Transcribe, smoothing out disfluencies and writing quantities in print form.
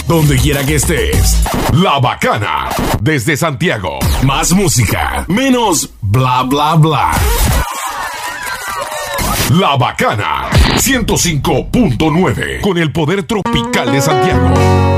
donde quiera que estés. La Bacana, desde Santiago. Más música, menos bla bla bla. La Bacana 105.9, con el poder tropical de Santiago.